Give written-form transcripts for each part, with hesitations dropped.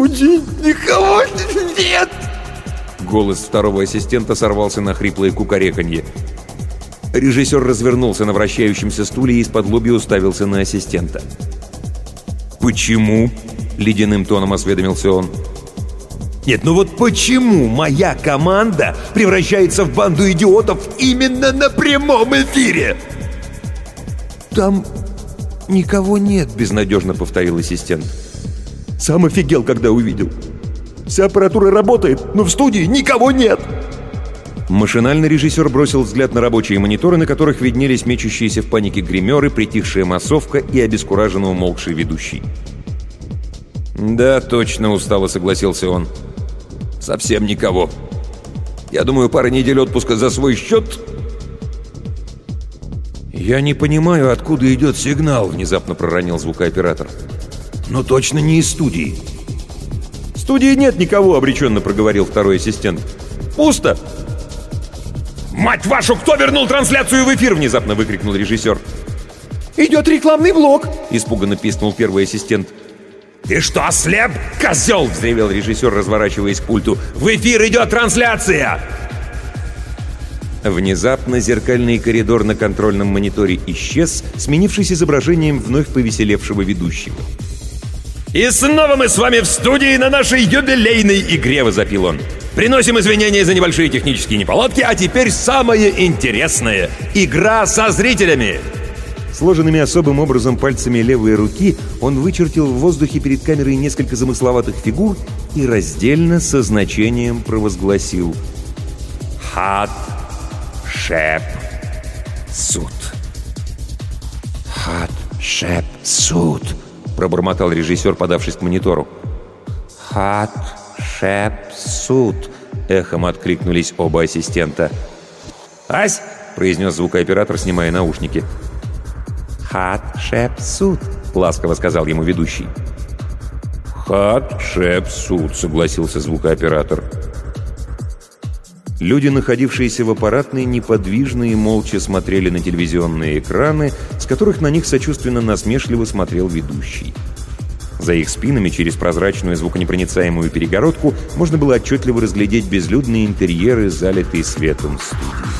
студии никого нет!» Голос второго ассистента сорвался на хриплое кукареканье. Режиссер развернулся на вращающемся стуле и из-под-лобья уставился на ассистента. «Почему?» — ледяным тоном осведомился он. «Нет, ну вот почему моя команда превращается в банду идиотов именно на прямом эфире?» «Там никого нет», — безнадежно повторил ассистент. «Сам офигел, когда увидел. Вся аппаратура работает, но в студии никого нет!» Машинально режиссер бросил взгляд на рабочие мониторы, на которых виднелись мечущиеся в панике гримеры, притихшая массовка и обескураженно умолкший ведущий. «Да, точно», — устало согласился он. «Совсем никого. Я думаю, пара недель отпуска за свой счет...» «Я не понимаю, откуда идет сигнал», — внезапно проронил звукооператор. «Но точно не из студии». «В студии нет никого», — обреченно проговорил второй ассистент. «Пусто!» «Мать вашу, кто вернул трансляцию в эфир?» — внезапно выкрикнул режиссер. «Идет рекламный блок!» — испуганно пискнул первый ассистент. «Ты что, ослеп, козел?» — взревел режиссер, разворачиваясь к пульту. «В эфир идет трансляция!» Внезапно зеркальный коридор на контрольном мониторе исчез, сменившись изображением вновь повеселевшего ведущего. «И снова мы с вами в студии на нашей юбилейной игре!» — возопил он. «Приносим извинения за небольшие технические неполадки, а теперь самое интересное — игра со зрителями!» Сложенными особым образом пальцами левой руки он вычертил в воздухе перед камерой несколько замысловатых фигур и раздельно со значением провозгласил: «Хат, шеп, суд». «Хат, шеп, суд», — пробормотал режиссер, подавшись к монитору. «Хат, шеп, суд», — эхом откликнулись оба ассистента. «Ась!» — произнес звукооператор, снимая наушники. «Хат, шеп, суд», — ласково сказал ему ведущий. «Хат, шеп, суд», — согласился звукооператор. Люди, находившиеся в аппаратной, неподвижно и молча смотрели на телевизионные экраны, с которых на них сочувственно-насмешливо смотрел ведущий. За их спинами, через прозрачную звуконепроницаемую перегородку, можно было отчетливо разглядеть безлюдные интерьеры, залитые светом студии.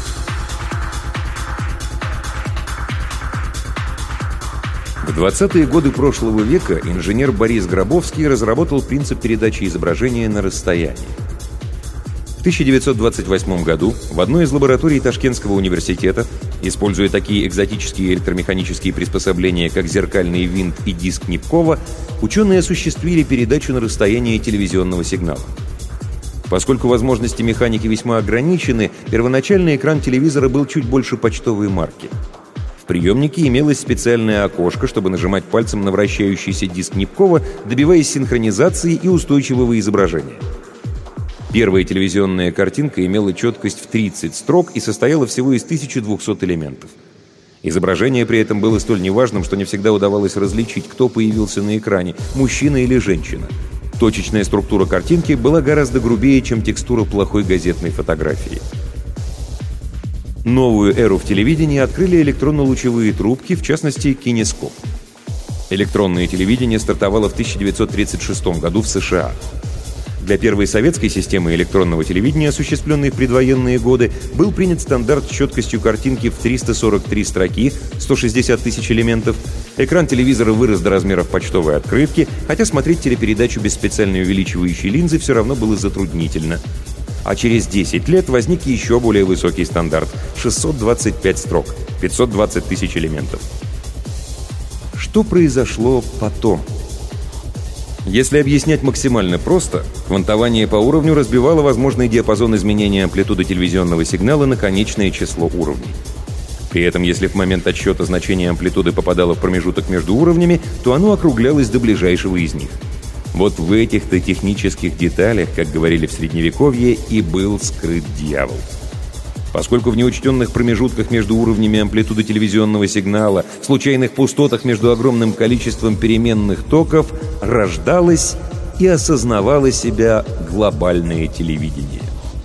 В 20-е годы прошлого века инженер Борис Гробовский разработал принцип передачи изображения на расстоянии. В 1928 году в одной из лабораторий Ташкентского университета, используя такие экзотические электромеханические приспособления, как зеркальный винт и диск Нипкова, ученые осуществили передачу на расстояние телевизионного сигнала. Поскольку возможности механики весьма ограничены, первоначальный экран телевизора был чуть больше почтовой марки. В приемнике имелось специальное окошко, чтобы нажимать пальцем на вращающийся диск Нипкова, добиваясь синхронизации и устойчивого изображения. Первая телевизионная картинка имела четкость в 30 строк и состояла всего из 1200 элементов. Изображение при этом было столь неважным, что не всегда удавалось различить, кто появился на экране – мужчина или женщина. Точечная структура картинки была гораздо грубее, чем текстура плохой газетной фотографии. Новую эру в телевидении открыли электронно-лучевые трубки, в частности, кинескоп. Электронное телевидение стартовало в 1936 году в США. Для первой советской системы электронного телевидения, осуществленной в предвоенные годы, был принят стандарт с четкостью картинки в 343 строки, 160 тысяч элементов. Экран телевизора вырос до размеров почтовой открытки, хотя смотреть телепередачу без специальной увеличивающей линзы все равно было затруднительно. А через 10 лет возник еще более высокий стандарт – 625 строк, 520 тысяч элементов. Что произошло потом? Если объяснять максимально просто, квантование по уровню разбивало возможный диапазон изменения амплитуды телевизионного сигнала на конечное число уровней. При этом, если в момент отсчета значение амплитуды попадало в промежуток между уровнями, то оно округлялось до ближайшего из них. Вот в этих-то технических деталях, как говорили в Средневековье, и был скрыт дьявол. Поскольку в неучтенных промежутках между уровнями амплитуды телевизионного сигнала, в случайных пустотах между огромным количеством переменных токов рождалось и осознавало себя глобальное телевидение.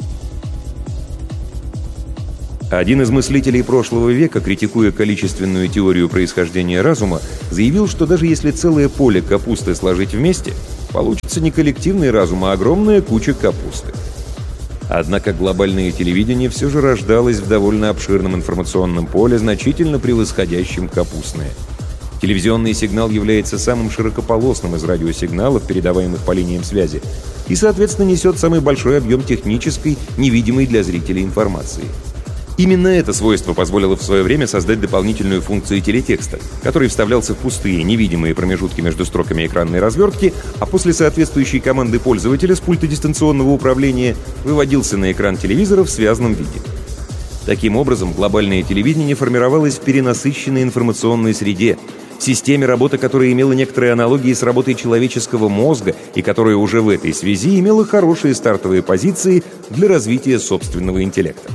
Один из мыслителей прошлого века, критикуя количественную теорию происхождения разума, заявил, что даже если целое поле капусты сложить вместе, Получится не коллективный разум, а огромная куча капусты. Однако глобальное телевидение все же рождалось в довольно обширном информационном поле, значительно превосходящем капустное. Телевизионный сигнал является самым широкополосным из радиосигналов, передаваемых по линиям связи, и, соответственно, несет самый большой объем технической, невидимой для зрителей информации. Именно это свойство позволило в свое время создать дополнительную функцию телетекста, который вставлялся в пустые, невидимые промежутки между строками экранной развертки, а после соответствующей команды пользователя с пульта дистанционного управления выводился на экран телевизора в связанном виде. Таким образом, глобальное телевидение формировалось в перенасыщенной информационной среде, в системе, работы которой имела некоторые аналогии с работой человеческого мозга и которая уже в этой связи имела хорошие стартовые позиции для развития собственного интеллекта.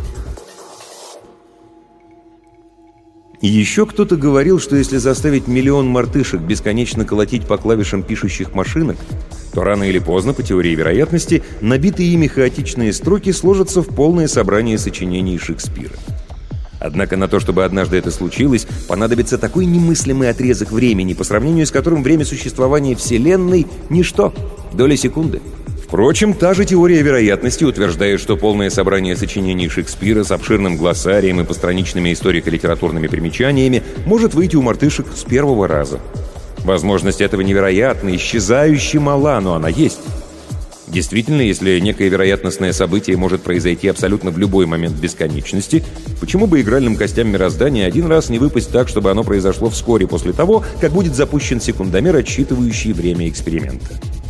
И еще кто-то говорил, что если заставить миллион мартышек бесконечно колотить по клавишам пишущих машинок, то рано или поздно, по теории вероятности, набитые ими хаотичные строки сложатся в полное собрание сочинений Шекспира. Однако на то, чтобы однажды это случилось, понадобится такой немыслимый отрезок времени, по сравнению с которым время существования Вселенной — ничто, доля секунды. Впрочем, та же теория вероятности утверждает, что полное собрание сочинений Шекспира с обширным глоссарием и постраничными историко-литературными примечаниями может выйти у мартышек с первого раза. Возможность этого невероятна, исчезающе мала, но она есть. Действительно, если некое вероятностное событие может произойти абсолютно в любой момент бесконечности, почему бы игральным костям мироздания один раз не выпасть так, чтобы оно произошло вскоре после того, как будет запущен секундомер, отсчитывающий время эксперимента?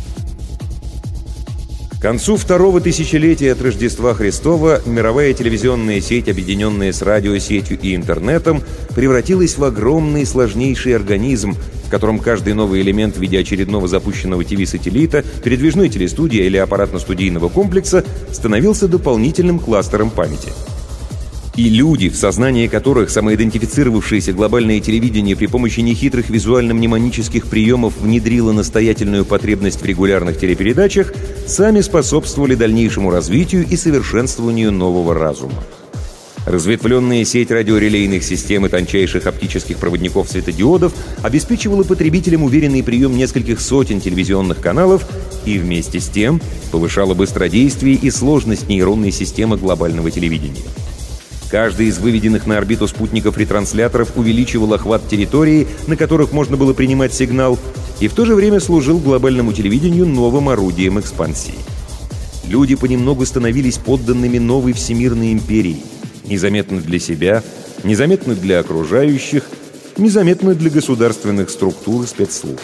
К концу второго тысячелетия от Рождества Христова мировая телевизионная сеть, объединенная с радиосетью и интернетом, превратилась в огромный сложнейший организм, в котором каждый новый элемент в виде очередного запущенного ТВ-сателлита, передвижной телестудии или аппаратно-студийного комплекса становился дополнительным кластером памяти. И люди, в сознании которых самоидентифицировавшееся глобальное телевидение при помощи нехитрых визуально-мнемонических приемов внедрило настоятельную потребность в регулярных телепередачах, сами способствовали дальнейшему развитию и совершенствованию нового разума. Разветвленная сеть радиорелейных систем и тончайших оптических проводников светодиодов обеспечивала потребителям уверенный прием нескольких сотен телевизионных каналов и вместе с тем повышала быстродействие и сложность нейронной системы глобального телевидения. Каждый из выведенных на орбиту спутников-ретрансляторов увеличивал охват территории, на которых можно было принимать сигнал, и в то же время служил глобальному телевидению новым орудием экспансии. Люди понемногу становились подданными новой всемирной империи, незаметно для себя, незаметно для окружающих, незаметно для государственных структур и спецслужб.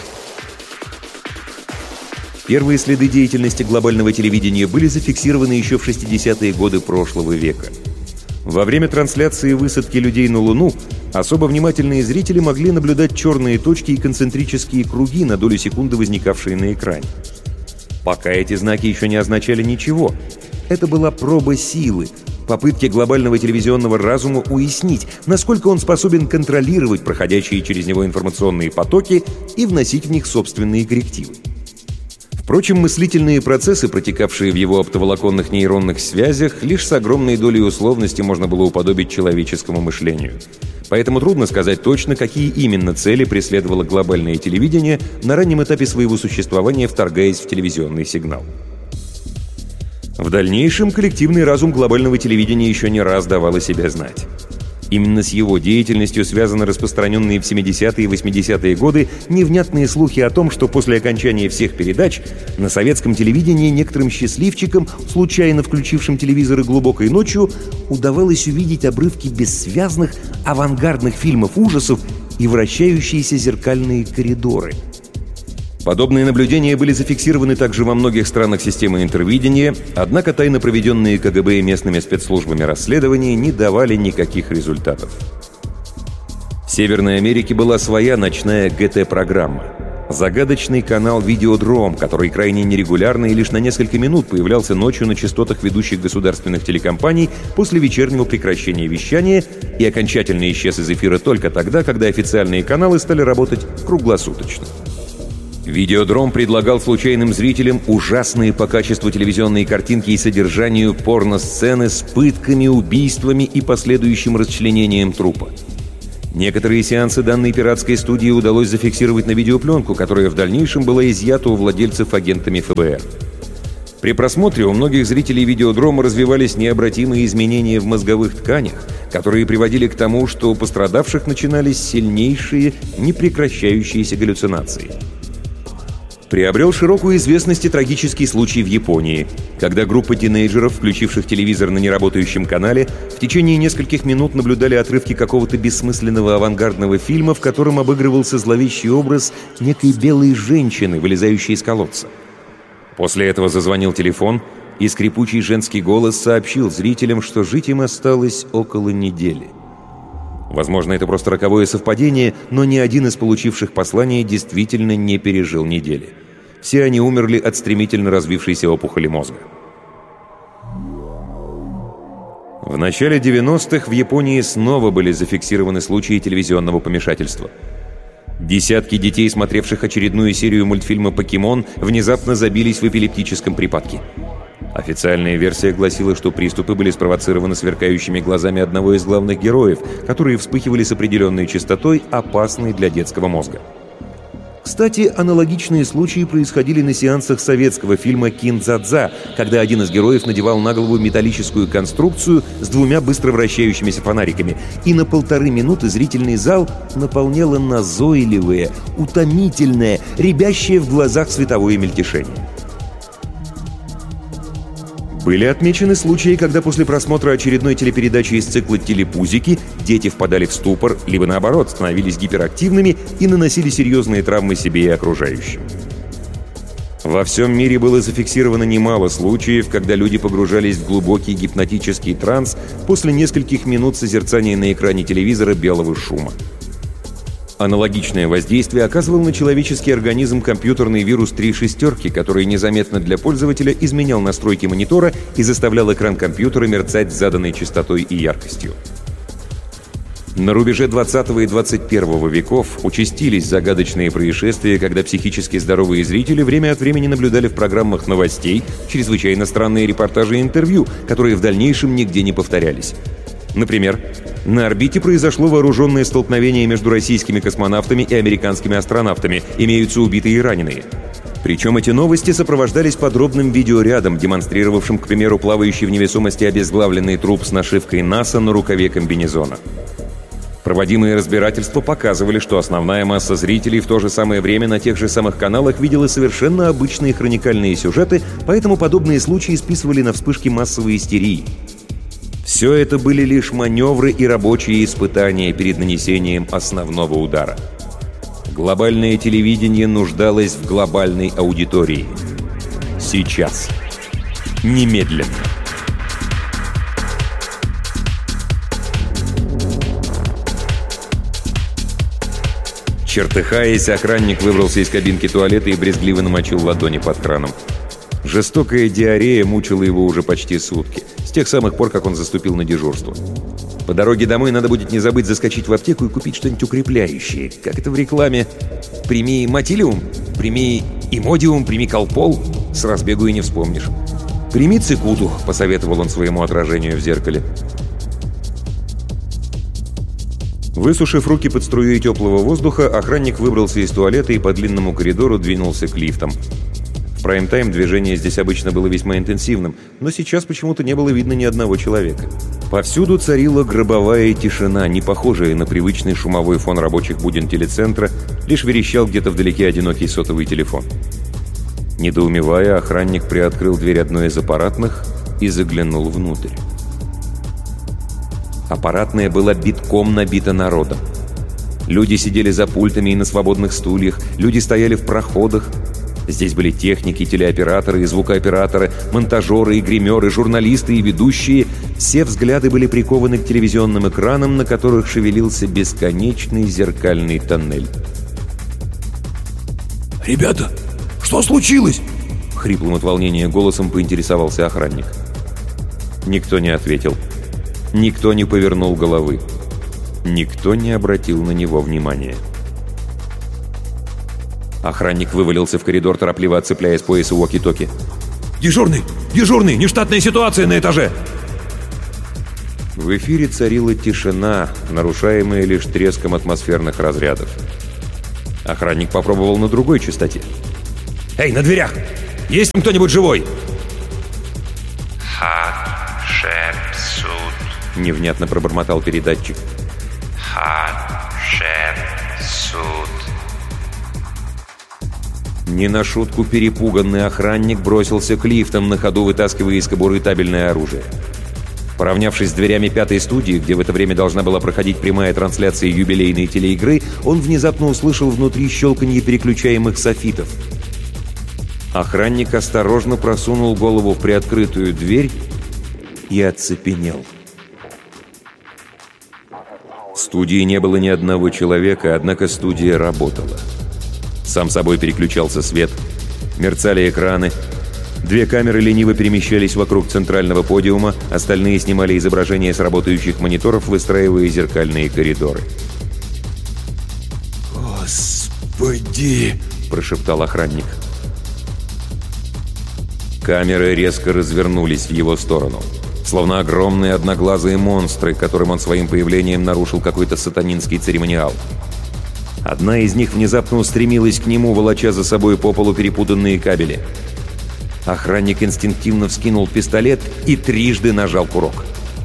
Первые следы деятельности глобального телевидения были зафиксированы еще в 60-е годы прошлого века. Во время трансляции высадки людей на Луну особо внимательные зрители могли наблюдать черные точки и концентрические круги на долю секунды, возникавшие на экране. Пока эти знаки еще не означали ничего. Это была проба силы, попытки глобального телевизионного разума уяснить, насколько он способен контролировать проходящие через него информационные потоки и вносить в них собственные коррективы. Впрочем, мыслительные процессы, протекавшие в его оптоволоконных нейронных связях, лишь с огромной долей условности можно было уподобить человеческому мышлению. Поэтому трудно сказать точно, какие именно цели преследовало глобальное телевидение на раннем этапе своего существования, вторгаясь в телевизионный сигнал. В дальнейшем коллективный разум глобального телевидения еще не раз давал о себе знать. Именно с его деятельностью связаны распространенные в 70-е и 80-е годы невнятные слухи о том, что после окончания всех передач на советском телевидении некоторым счастливчикам, случайно включившим телевизоры глубокой ночью, удавалось увидеть обрывки бессвязных авангардных фильмов ужасов и вращающиеся зеркальные коридоры. Подобные наблюдения были зафиксированы также во многих странах системы интервидения, однако тайно проведенные КГБ и местными спецслужбами расследования не давали никаких результатов. В Северной Америке была своя ночная ГТ-программа. Загадочный канал «Видеодром», который крайне нерегулярно и лишь на несколько минут появлялся ночью на частотах ведущих государственных телекомпаний после вечернего прекращения вещания и окончательно исчез из эфира только тогда, когда официальные каналы стали работать круглосуточно. «Видеодром» предлагал случайным зрителям ужасные по качеству телевизионные картинки и содержанию порно-сцены с пытками, убийствами и последующим расчленением трупа. Некоторые сеансы данной пиратской студии удалось зафиксировать на видеопленку, которая в дальнейшем была изъята у владельцев агентами ФБР. При просмотре у многих зрителей видеодрома развивались необратимые изменения в мозговых тканях, которые приводили к тому, что у пострадавших начинались сильнейшие, непрекращающиеся галлюцинации. Приобрел широкую известность и трагический случай в Японии, когда группа тинейджеров, включивших телевизор на неработающем канале, в течение нескольких минут наблюдали отрывки какого-то бессмысленного авангардного фильма, в котором обыгрывался зловещий образ некой белой женщины, вылезающей из колодца. После этого зазвонил телефон, и скрипучий женский голос сообщил зрителям, что жить им осталось около недели. Возможно, это просто роковое совпадение, но ни один из получивших послание действительно не пережил недели. Все они умерли от стремительно развившейся опухоли мозга. В начале 90-х в Японии снова были зафиксированы случаи телевизионного помешательства. Десятки детей, смотревших очередную серию мультфильма «Покемон», внезапно забились в эпилептическом припадке. Официальная версия гласила, что приступы были спровоцированы сверкающими глазами одного из главных героев, которые вспыхивали с определенной частотой, опасной для детского мозга. Кстати, аналогичные случаи происходили на сеансах советского фильма «Кин-дза-дза», когда один из героев надевал на голову металлическую конструкцию с двумя быстро вращающимися фонариками, и на 1,5 минуты зрительный зал наполняло назойливое, утомительное, рябящее в глазах световое мельтешение. Были отмечены случаи, когда после просмотра очередной телепередачи из цикла «Телепузики» дети впадали в ступор, либо наоборот, становились гиперактивными и наносили серьезные травмы себе и окружающим. Во всем мире было зафиксировано немало случаев, когда люди погружались в глубокий гипнотический транс после нескольких минут созерцания на экране телевизора белого шума. Аналогичное воздействие оказывал на человеческий организм компьютерный вирус 3 шестерки, который незаметно для пользователя изменял настройки монитора и заставлял экран компьютера мерцать с заданной частотой и яркостью. На рубеже 20 и 21 веков участились загадочные происшествия, когда психически здоровые зрители время от времени наблюдали в программах новостей чрезвычайно странные репортажи и интервью, которые в дальнейшем нигде не повторялись. Например, на орбите произошло вооруженное столкновение между российскими космонавтами и американскими астронавтами, имеются убитые и раненые. Причем эти новости сопровождались подробным видеорядом, демонстрировавшим, к примеру, плавающий в невесомости обезглавленный труп с нашивкой НАСА на рукаве комбинезона. Проводимые разбирательства показывали, что основная масса зрителей в то же самое время на тех же самых каналах видела совершенно обычные хроникальные сюжеты, поэтому подобные случаи списывали на вспышки массовой истерии. Все это были лишь маневры и рабочие испытания перед нанесением основного удара. Глобальное телевидение нуждалось в глобальной аудитории. Сейчас. Немедленно. Чертыхаясь, охранник выбрался из кабинки туалета и брезгливо намочил ладони под краном. Жестокая диарея мучила его уже почти сутки, с тех самых пор, как он заступил на дежурство. По дороге домой надо будет не забыть заскочить в аптеку и купить что-нибудь укрепляющее. Как это в рекламе? «Прими мотилиум», «Прими имодиум», «Прими колпол». С разбегу и не вспомнишь. «Прими цикуту», — посоветовал он своему отражению в зеркале. Высушив руки под струей теплого воздуха, охранник выбрался из туалета и по длинному коридору двинулся к лифтам. В прайм-тайм движение здесь обычно было весьма интенсивным, но сейчас почему-то не было видно ни одного человека. Повсюду царила гробовая тишина, не похожая на привычный шумовой фон рабочих буден телецентра, лишь верещал где-то вдалеке одинокий сотовый телефон. Недоумевая, охранник приоткрыл дверь одной из аппаратных и заглянул внутрь. Аппаратная была битком набита народом. Люди сидели за пультами и на свободных стульях, люди стояли в проходах. Здесь были техники, телеоператоры и звукооператоры, монтажеры и гримеры, журналисты и ведущие. Все взгляды были прикованы к телевизионным экранам, на которых шевелился бесконечный зеркальный тоннель. «Ребята, что случилось?» — хриплым от волнения голосом поинтересовался охранник. Никто не ответил. Никто не повернул головы. Никто не обратил на него внимания. Охранник вывалился в коридор, торопливо отцепляя с пояса уоки-токи. «Дежурный! Дежурный! Нештатная ситуация на этаже!» В эфире царила тишина, нарушаемая лишь треском атмосферных разрядов. Охранник попробовал на другой частоте. «Эй, на дверях! Есть там кто-нибудь живой?» «Хатшепсут», — невнятно пробормотал передатчик. «Хатшепсут». Не на шутку перепуганный охранник бросился к лифтам, на ходу вытаскивая из кобуры табельное оружие. Поравнявшись с дверями пятой студии, где в это время должна была проходить прямая трансляция юбилейной телеигры, он внезапно услышал внутри щелканье переключаемых софитов. Охранник осторожно просунул голову в приоткрытую дверь и оцепенел. В студии не было ни одного человека, однако студия работала. Сам собой переключался свет, мерцали экраны. Две камеры лениво перемещались вокруг центрального подиума, остальные снимали изображения с работающих мониторов, выстраивая зеркальные коридоры. «Господи!» – прошептал охранник. Камеры резко развернулись в его сторону, словно огромные одноглазые монстры, которым он своим появлением нарушил какой-то сатанинский церемониал. Одна из них внезапно устремилась к нему, волоча за собой по полу перепутанные кабели. Охранник инстинктивно вскинул пистолет и трижды нажал курок.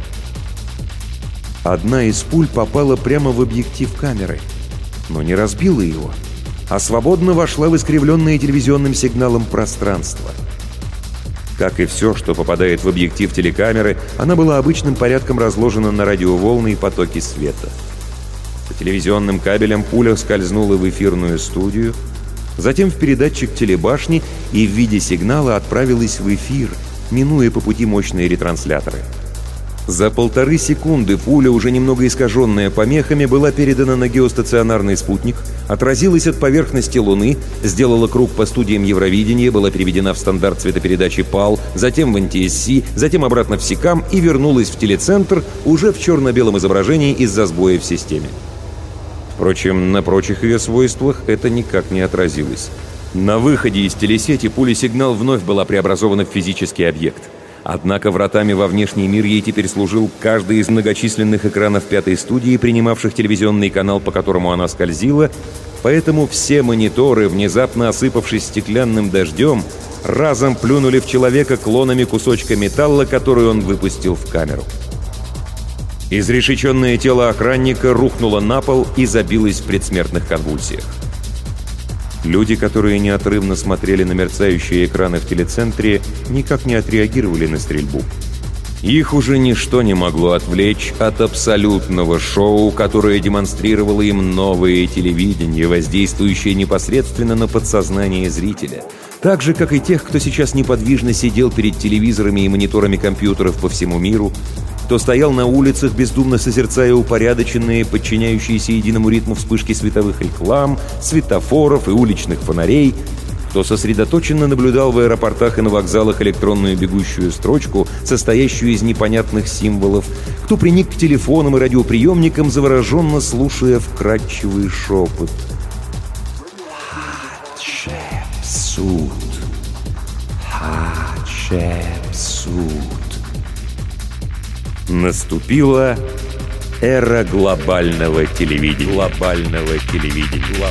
Одна из пуль попала прямо в объектив камеры, но не разбила его, а свободно вошла в искривленное телевизионным сигналом пространство. Как и все, что попадает в объектив телекамеры, она была обычным порядком разложена на радиоволны и потоки света. По телевизионным кабелям пуля скользнула в эфирную студию, затем в передатчик телебашни и в виде сигнала отправилась в эфир, минуя по пути мощные ретрансляторы. За 1,5 секунды пуля, уже немного искаженная помехами, была передана на геостационарный спутник, отразилась от поверхности Луны, сделала круг по студиям Евровидения, была переведена в стандарт цветопередачи PAL, затем в NTSC, затем обратно в SICAM и вернулась в телецентр уже в черно-белом изображении из-за сбоя в системе. Впрочем, на прочих ее свойствах это никак не отразилось. На выходе из телесети пуля-сигнал вновь была преобразована в физический объект. Однако вратами во внешний мир ей теперь служил каждый из многочисленных экранов пятой студии, принимавших телевизионный канал, по которому она скользила, поэтому все мониторы, внезапно осыпавшись стеклянным дождем, разом плюнули в человека клонами кусочка металла, который он выпустил в камеру. Изрешеченное тело охранника рухнуло на пол и забилось в предсмертных конвульсиях. Люди, которые неотрывно смотрели на мерцающие экраны в телецентре, никак не отреагировали на стрельбу. Их уже ничто не могло отвлечь от абсолютного шоу, которое демонстрировало им новое телевидение, воздействующее непосредственно на подсознание зрителя. Так же, как и тех, кто сейчас неподвижно сидел перед телевизорами и мониторами компьютеров по всему миру, кто стоял на улицах, бездумно созерцая упорядоченные, подчиняющиеся единому ритму вспышки световых реклам, светофоров и уличных фонарей, кто сосредоточенно наблюдал в аэропортах и на вокзалах электронную бегущую строчку, состоящую из непонятных символов, кто приник к телефонам и радиоприемникам, завороженно слушая вкрадчивый шепот. «Хатшепсут! Хатшепсут!» Наступила эра глобального телевидения.